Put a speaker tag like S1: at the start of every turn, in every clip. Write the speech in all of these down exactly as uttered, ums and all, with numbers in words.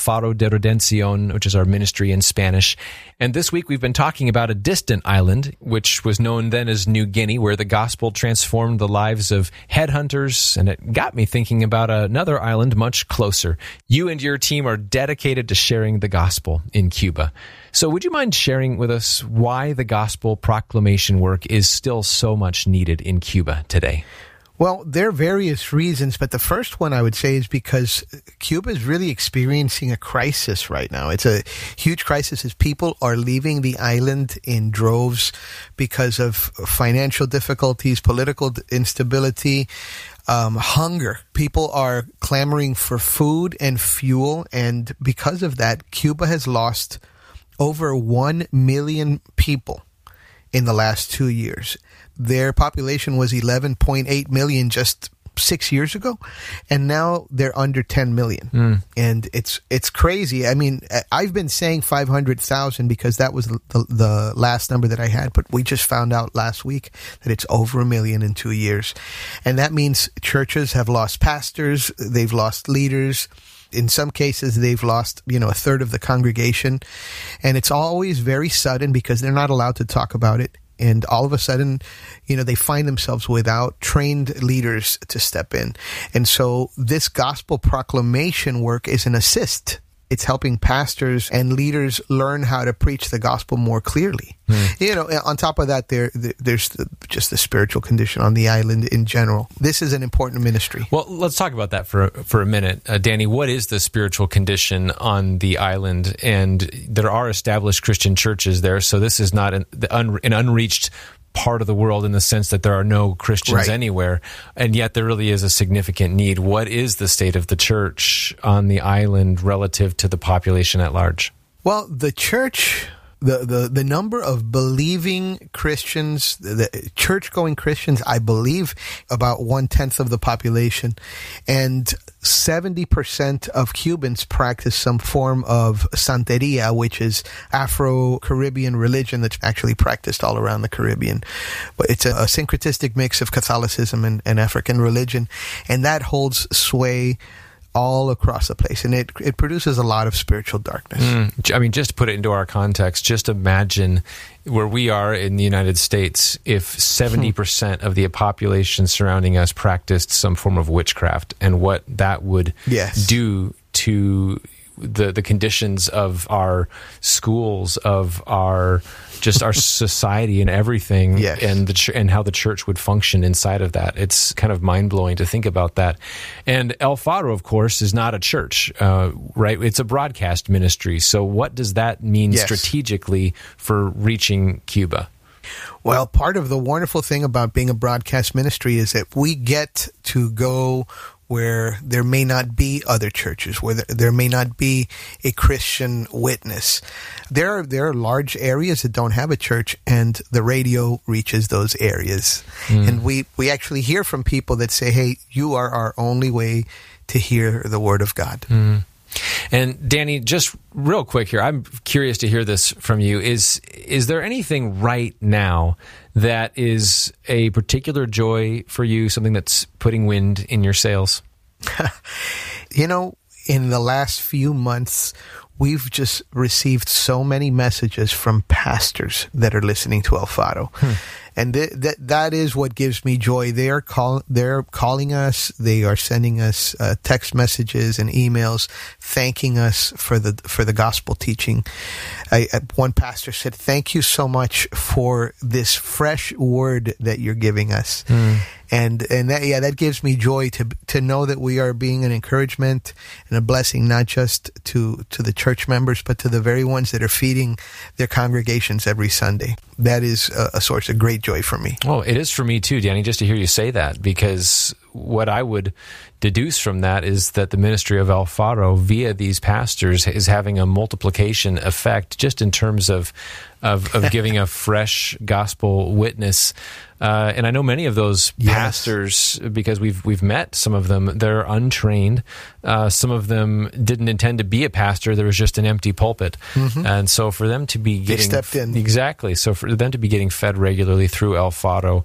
S1: Faro de Redención, which is our ministry in Spanish. And this week we've been talking about a distant island, which was known then as New Guinea, where the gospel transformed the lives of headhunters. And it got me thinking about another island much closer. You and your team are dedicated to sharing the gospel in Cuba. So would you mind sharing with us why the gospel proclamation work is still so much needed in Cuba today?
S2: Well, there are various reasons, but the first one I would say is because Cuba is really experiencing a crisis right now. It's a huge crisis as people are leaving the island in droves because of financial difficulties, political instability, um, hunger. People are clamoring for food and fuel, and because of that, Cuba has lost over one million people in the last two years. Their population was eleven point eight million just six years ago, and now they're under ten million. Mm. And it's it's crazy. I mean, I've been saying five hundred thousand because that was the, the, the last number that I had, but we just found out last week that it's over a million in two years. And that means churches have lost pastors, they've lost leaders. In some cases, they've lost, you know, a third of the congregation. And it's always very sudden because they're not allowed to talk about it. And all of a sudden, you know, they find themselves without trained leaders to step in. And so this gospel proclamation work is an assist. It's helping pastors and leaders learn how to preach the gospel more clearly. Mm. You know, on top of that, there there's the, just the spiritual condition on the island in general. This is an important ministry.
S1: Well, let's talk about that for for a minute. Uh, Danny, what is the spiritual condition on the island? And there are established Christian churches there, so this is not an, an unreached part of the world in the sense that there are no Christians
S2: right.
S1: anywhere, and yet there really is a significant need. What is the state of the church on the island relative to the population at large?
S2: Well, the church, the, the, the number of believing Christians, the church-going Christians, I believe about one-tenth of the population, and seventy percent of Cubans practice some form of Santeria, which is Afro-Caribbean religion that's actually practiced all around the Caribbean. But it's a, a syncretistic mix of Catholicism and, and African religion, and that holds sway all across the place, and it it produces a lot of spiritual darkness.
S1: Mm. I mean, just to put it into our context, just imagine where we are in the United States if seventy percent of the population surrounding us practiced some form of witchcraft, and what that would
S2: yes.
S1: do to the the conditions of our schools, of our just our society and everything,
S2: yes.
S1: and the ch- and how the church would function inside of that. It's kind of mind-blowing to think about that. And El Faro, of course, is not a church, uh, right? It's a broadcast ministry. So what does that mean
S2: yes.
S1: strategically for reaching Cuba?
S2: Well, part of the wonderful thing about being a broadcast ministry is that we get to go where there may not be other churches, where there, there may not be a Christian witness. There are there are large areas that don't have a church, and the radio reaches those areas. Mm. And we, we actually hear from people that say, hey, you are our only way to hear the word of God.
S1: Mm. And Danny, just real quick here, I'm curious to hear this from you. Is is there anything right now that is a particular joy for you, something that's putting wind in your sails?
S2: You know, in the last few months, we've just received so many messages from pastors that are listening to El Faro. Hmm. And th- that that is what gives me joy. They are call they're calling us. They are sending us uh, text messages and emails, thanking us for the for the gospel teaching. I, one pastor said, "Thank you so much for this fresh word that you're giving us." Mm. And and that, yeah, that gives me joy to to know that we are being an encouragement and a blessing, not just to to the church members, but to the very ones that are feeding their congregations every Sunday. That is a, a source of great joy for me.
S1: Well, it is for me too, Danny, just to hear you say that, because what I would deduce from that is that the ministry of El Faro via these pastors is having a multiplication effect just in terms of of, of giving a fresh gospel witness. Uh, and I know many of those
S2: yes.
S1: pastors, because we've we've met some of them, they're untrained. Uh, some of them didn't intend to be a pastor. There was just an empty pulpit. Mm-hmm. And so for them to be getting...
S2: They stepped in.
S1: Exactly. So for them to be getting fed regularly through El Faro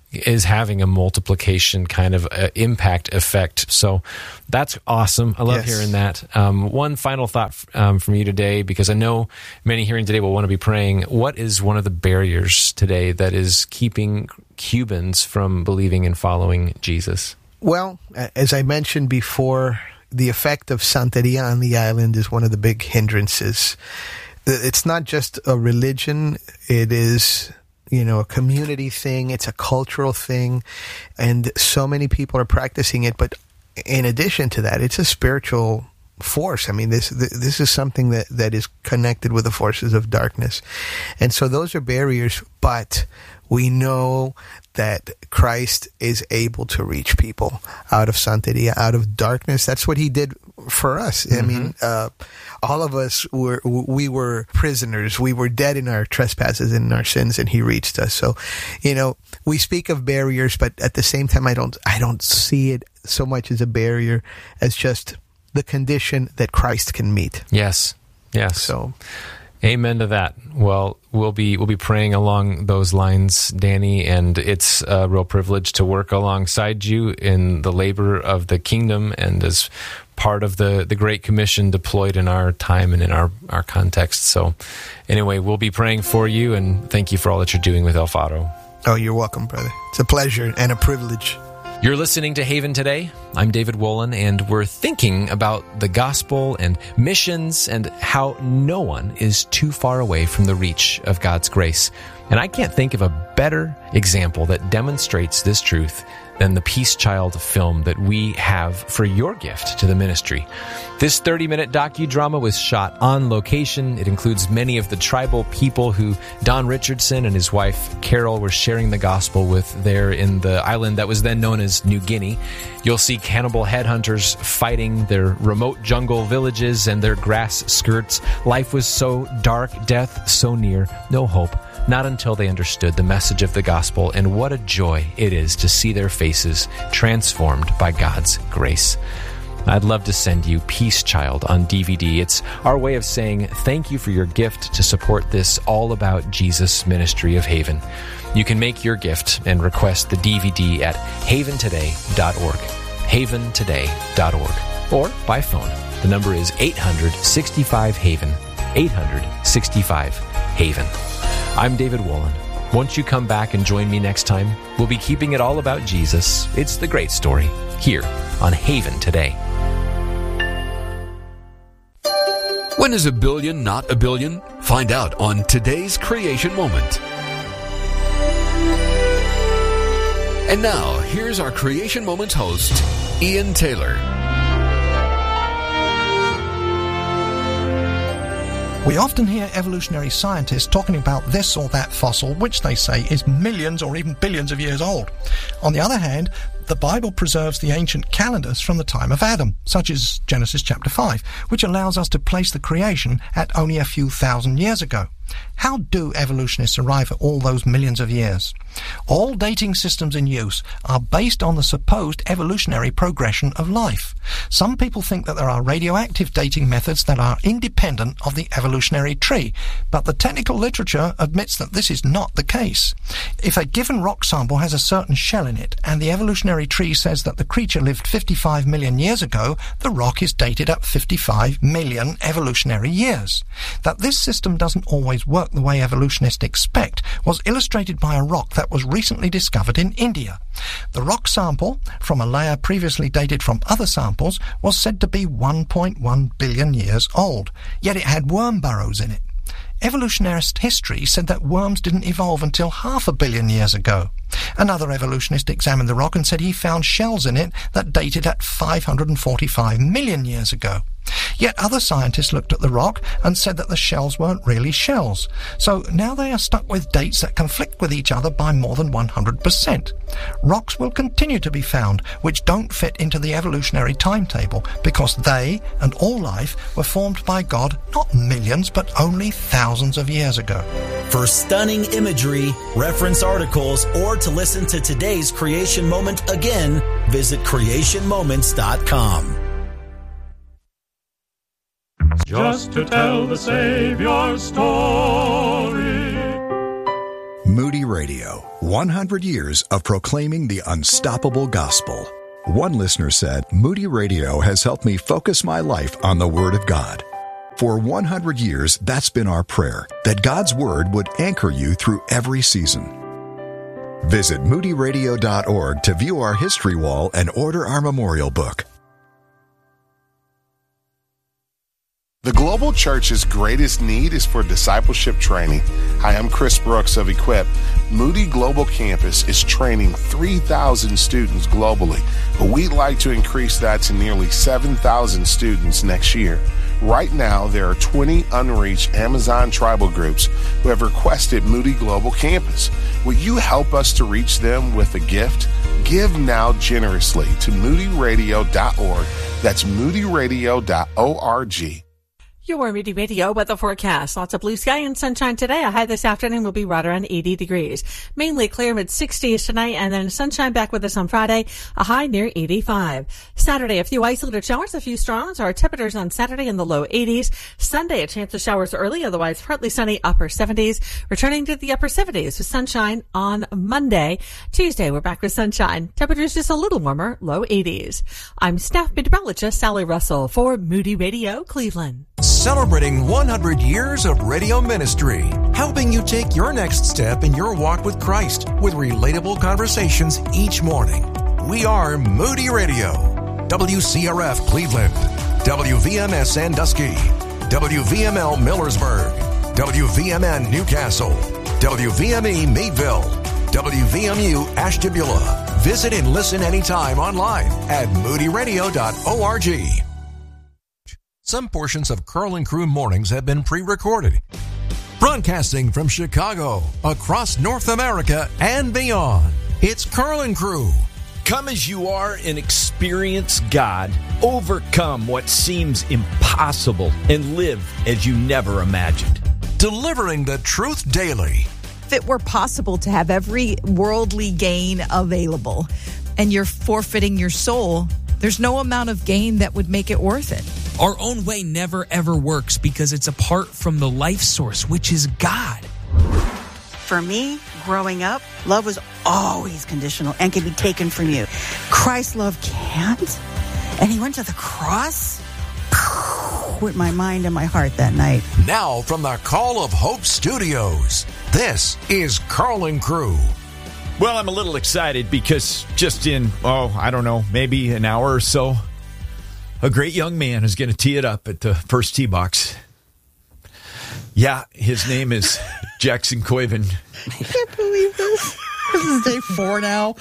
S1: is having a multiplication kind of uh, impact effect. So that's awesome. I love
S2: Yes.
S1: hearing that. Um, one final thought um, from you today, because I know many hearing today will want to be praying. What is one of the barriers today that is keeping Cubans from believing and following Jesus?
S2: Well, a- as I mentioned before, the effect of Santeria on the island is one of the big hindrances. It's not just a religion, it is, you know, a community thing, it's a cultural thing, and so many people are practicing it, but in addition to that, it's a spiritual force. I mean, this this is something that, that is connected with the forces of darkness. And so those are barriers, but we know that Christ is able to reach people out of Santeria, out of darkness. That's what he did for us. Mm-hmm. I mean, uh, all of us were, we were prisoners. We were dead in our trespasses and in our sins, and he reached us. So, you know, we speak of barriers, but at the same time, I don't, I don't see it so much as a barrier as just the condition that Christ can meet.
S1: Yes. Yes.
S2: So,
S1: amen to that. Well, we'll be we'll be praying along those lines, Danny, and it's a real privilege to work alongside you in the labor of the kingdom and as part of the, the Great Commission deployed in our time and in our, our context. So anyway, we'll be praying for you, and thank you for all that you're doing with El Faro.
S2: Oh, you're welcome, brother. It's a pleasure and a privilege.
S1: You're listening to Haven Today. I'm David Wolin, and we're thinking about the gospel and missions and how no one is too far away from the reach of God's grace. And I can't think of a better example that demonstrates this truth than the Peace Child film that we have for your gift to the ministry. This thirty-minute docudrama was shot on location. It includes many of the tribal people who Don Richardson and his wife Carol were sharing the gospel with there in the island that was then known as New Guinea. You'll see cannibal headhunters fighting their remote jungle villages and their grass skirts. Life was so dark, death so near, no hope. Not until they understood the message of the gospel, and what a joy it is to see their faces transformed by God's grace. I'd love to send you Peace Child on D V D. It's our way of saying thank you for your gift to support this all about Jesus ministry of Haven. You can make your gift and request the D V D at haven today dot org, haven today dot org, or by phone. The number is eight hundred sixty-five Haven, eight hundred sixty-five Haven. I'm David Wolin. Won't you come back and join me next time? We'll be keeping it all about Jesus. It's the great story here on Haven Today.
S3: When is a billion not a billion? Find out on today's Creation Moment. And now, here's our Creation Moments host, Ian Taylor.
S4: We often hear evolutionary scientists talking about this or that fossil, which they say is millions or even billions of years old. On the other hand, the Bible preserves the ancient calendars from the time of Adam, such as Genesis chapter five, which allows us to place the creation at only a few thousand years ago. How do evolutionists arrive at all those millions of years? All dating systems in use are based on the supposed evolutionary progression of life. Some people think that there are radioactive dating methods that are independent of the evolutionary tree, but the technical literature admits that this is not the case. If a given rock sample has a certain shell in it, and the evolutionary tree says that the creature lived fifty-five million years ago, the rock is dated at fifty-five million evolutionary years. That this system doesn't always work the way evolutionists expect was illustrated by a rock that was recently discovered in India. The rock sample, from a layer previously dated from other samples, was said to be one point one billion years old, yet it had worm burrows in it. Evolutionist history said that worms didn't evolve until half a billion years ago. Another evolutionist examined the rock and said he found shells in it that dated at five hundred forty-five million years ago. Yet other scientists looked at the rock and said that the shells weren't really shells. So now they are stuck with dates that conflict with each other by more than one hundred percent. Rocks will continue to be found which don't fit into the evolutionary timetable because they and all life were formed by God not millions but only thousands of years ago.
S5: For stunning imagery, reference articles, or to listen to today's Creation Moment again, visit creation moments dot com.
S6: Just to tell the Savior's story. Moody Radio, one hundred years of proclaiming the unstoppable gospel. One listener said, Moody Radio has helped me focus my life on the Word of God. For one hundred years, that's been our prayer, that God's Word would anchor you through every season. Visit moody radio dot org to view our history wall and order our memorial book.
S7: The Global Church's greatest need is for discipleship training. Hi, I'm Chris Brooks of Equip. Moody Global Campus is training three thousand students globally, but we'd like to increase that to nearly seven thousand students next year. Right now, there are twenty unreached Amazon tribal groups who have requested Moody Global Campus. Will you help us to reach them with a gift? Give now generously to moody radio dot org. That's moody radio dot org.
S8: Your Moody Radio weather forecast. Lots of blue sky and sunshine today. A high this afternoon will be right around eighty degrees. Mainly clear mid sixties tonight, and then sunshine back with us on Friday. A high near eighty-five. Saturday, a few isolated showers, a few storms. Our temperatures on Saturday in the low eighties. Sunday, a chance of showers early, otherwise partly sunny, upper seventies. Returning to the upper seventies with sunshine on Monday. Tuesday, we're back with sunshine. Temperatures just a little warmer, low eighties. I'm staff meteorologist Sally Russell for Moody Radio, Cleveland.
S9: Celebrating one hundred years of radio ministry, helping you take your next step in your walk with Christ with relatable conversations each morning. We are Moody Radio, W C R F Cleveland, W V M S Sandusky, W V M L Millersburg, W V M N Newcastle, W V M E Meadville, W V M U Ashtabula. Visit and listen anytime online at moody radio dot org. Some portions of Carl and Crew Mornings have been pre-recorded. Broadcasting from Chicago, across North America, and beyond, it's Carl and Crew.
S10: Come as you are and experience God. Overcome what seems impossible and live as you never imagined.
S9: Delivering the truth daily.
S11: If it were possible to have every worldly gain available and you're forfeiting your soul, there's no amount of gain that would make it worth it.
S12: Our own way never ever works because it's apart from the life source, which is God.
S13: For me, growing up, love was always conditional and can be taken from you. Christ's love can't. And he went to the cross with my mind and my heart that night.
S9: Now from the Call of Hope Studios, this is Carl and Crew.
S10: Well, I'm a little excited because just in, oh, I don't know, maybe an hour or so, a great young man is going to tee it up at the first tee box. Yeah, his name is Jackson Koiven.
S11: I can't believe this. This is day four now.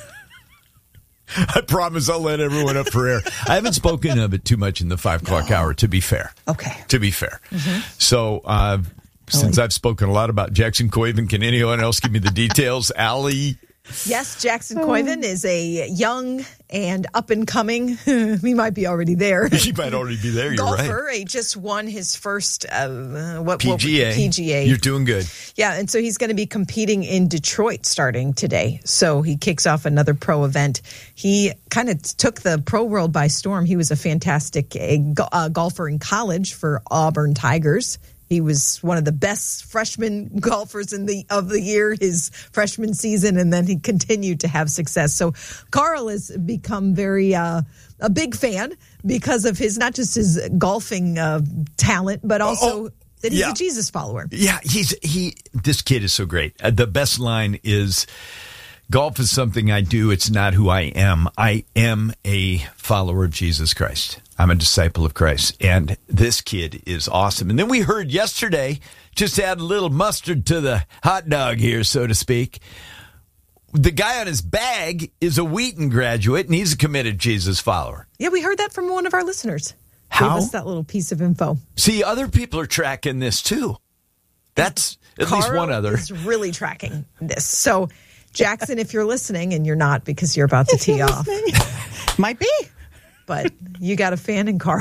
S10: I promise I'll let everyone up for air. I haven't spoken of it too much in the five o'clock no. hour, to be fair.
S11: Okay.
S10: To be fair.
S11: Mm-hmm.
S10: So, uh, since I've spoken a lot about Jackson Koiven, can anyone else give me the details? Allie?
S11: Yes, Jackson Koiven is a young and up-and-coming, he might be already there.
S10: He might already be there, you're
S11: golfer.
S10: right.
S11: He just won his first uh, what,
S10: P G A.
S11: What, P G A.
S10: You're doing good.
S11: Yeah, and so he's going to be competing in Detroit starting today. So he kicks off another pro event. He kind of took the pro world by storm. He was a fantastic uh, uh, golfer in college for Auburn Tigers. He was one of the best freshman golfers in the of the year, his freshman season, and then he continued to have success. So Carl has become very uh, a big fan because of his not just his golfing uh, talent, but also oh, that he's
S10: yeah.
S11: a Jesus follower.
S10: Yeah, he's he. This kid is so great. Uh, the best line is, "Golf is something I do. It's not who I am. I am a follower of Jesus Christ. I'm a disciple of Christ." And this kid is awesome. And then we heard yesterday, just to add a little mustard to the hot dog here, so to speak, the guy on his bag is a Wheaton graduate, and he's a committed Jesus follower.
S11: Yeah, we heard that from one of our listeners.
S10: How?
S11: Gave us that little piece of info.
S10: See, other people are tracking this, too. That's at
S11: Carl
S10: least one other.
S11: is really tracking this. So, Jackson, if you're listening, and you're not because you're about to tee off.
S13: Might be.
S11: But you got a fan in Carl.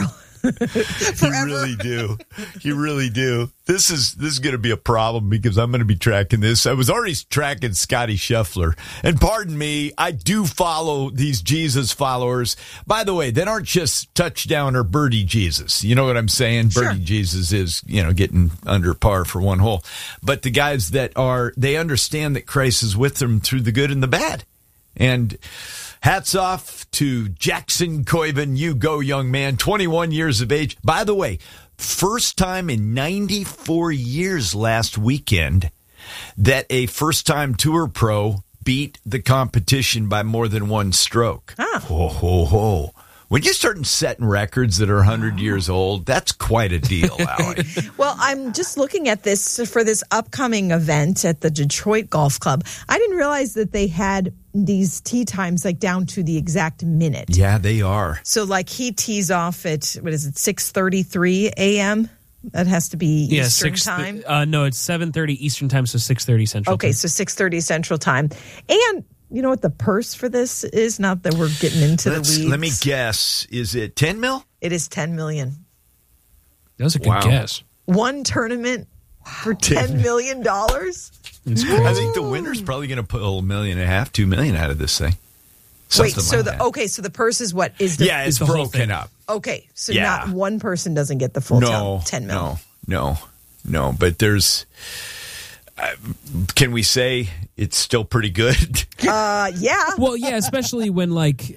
S10: You really do. You really do. This is this is going to be a problem because I'm going to be tracking this. I was already tracking Scotty Scheffler. And pardon me, I do follow these Jesus followers. By the way, that aren't just touchdown or birdie Jesus. You know what I'm saying?
S11: Sure.
S10: Birdie Jesus is, you know, getting under par for one hole. But the guys that are, they understand that Christ is with them through the good and the bad. And hats off to Jackson Coyven. You go, young man, twenty-one years of age. By the way, first time in ninety-four years last weekend that a first-time tour pro beat the competition by more than one stroke.
S11: Ah.
S10: Ho, ho, ho. When you start setting records that are one hundred years old, that's quite a deal, Allie.
S11: Well, I'm just looking at this for this upcoming event at the Detroit Golf Club. I didn't realize that they had these tee times like down to the exact minute.
S10: Yeah, they are.
S11: So like he tees off at, what is it, six thirty-three a.m.? That has to be
S12: yeah,
S11: Eastern
S12: six,
S11: time.
S12: Uh, no, it's seven thirty Eastern time, so six thirty Central
S11: Okay,
S12: time.
S11: so six thirty Central time. And you know what the purse for this is? Not that we're getting into
S10: Let's,
S11: the weeds.
S10: let me guess. Is it ten mil?
S11: It is ten million.
S12: That was a good
S10: Wow.
S12: guess.
S11: One tournament for ten million dollars?
S10: I think the winner's probably going to pull a million and a half, two million out of this thing.
S11: Wait,
S10: Something
S11: so
S10: like
S11: the
S10: that.
S11: okay, so the purse is what is the
S10: Yeah, it's
S12: the whole
S10: broken
S12: thing.
S10: up.
S11: okay, so
S10: Yeah.
S11: not one person doesn't get the full
S10: No,
S11: ten mil.
S10: no, no, no. But there's. Uh, can we say it's still pretty good?
S11: Uh, yeah.
S12: Well, yeah, especially when, like,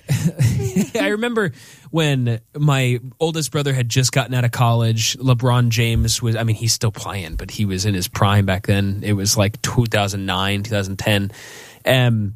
S12: I remember when my oldest brother had just gotten out of college. LeBron James was, I mean, he's still playing, but he was in his prime back then. It was like two thousand nine, two thousand ten. Um,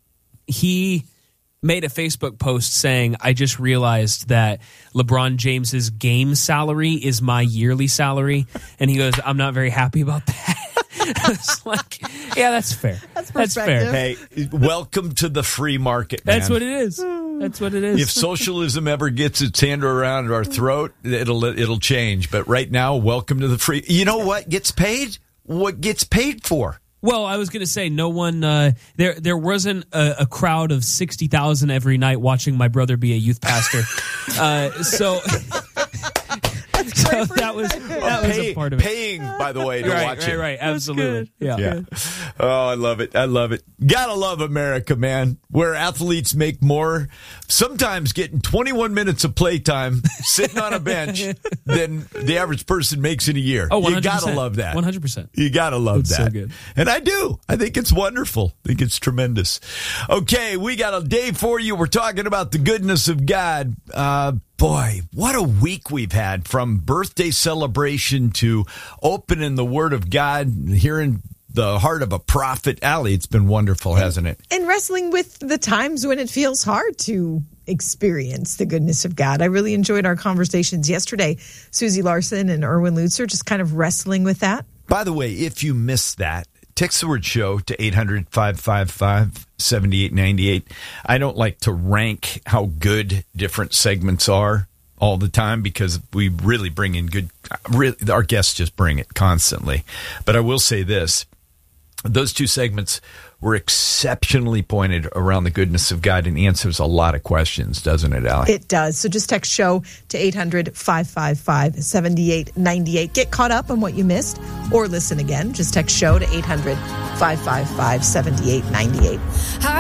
S12: he made a Facebook post saying, I just realized that LeBron James's game salary is my yearly salary. And he goes, I'm not very happy about that. I was like, yeah, that's fair.
S11: That's
S12: That's fair.
S10: Hey, welcome to the free market, man.
S12: That's what it is. That's what it is.
S10: If socialism ever gets its hand around our throat, it'll it'll change. But right now, welcome to the free. You know what gets paid? What gets paid for?
S12: Well, I was going to say, no one, uh, there there wasn't a, a crowd of sixty thousand every night watching my brother be a youth pastor. uh, so so that was that was
S10: Pay,
S12: a part of it.
S10: Paying, by the way, to
S12: right,
S10: watch
S12: right,
S10: it.
S12: right, absolutely. Yeah.
S10: Yeah. Oh, I love it. I love it. Gotta love America, man. Where athletes make more, sometimes getting twenty-one minutes of playtime sitting on a bench than the average person makes in a year.
S12: Oh,
S10: you gotta love that.
S12: one hundred percent.
S10: You gotta love
S12: It's
S10: that.
S12: so good.
S10: And I do. I think it's wonderful. I think it's tremendous. Okay, we got a day for you. We're talking about the goodness of God. Uh, boy, what a week we've had, from birthday celebration to opening the Word of God, hearing the heart of a prophet. Allie, it's been wonderful, hasn't it?
S11: And wrestling with the times when it feels hard to experience the goodness of God. I really enjoyed our conversations yesterday. Susie Larson and Erwin Lutzer just kind of wrestling with that.
S10: By the way, if you missed that, text the word show to eight hundred, five five five, seven eight nine eight. I don't like to rank how good different segments are all the time because we really bring in good, really, our guests just bring it constantly. But I will say this, those two segments were exceptionally pointed around the goodness of God and answers a lot of questions, doesn't it, Allie?
S11: It does. So just text show to eight hundred, five five five, seven eight nine eight. Get caught up on what you missed or listen again. Just text show to eight hundred, five five five, seven eight nine eight.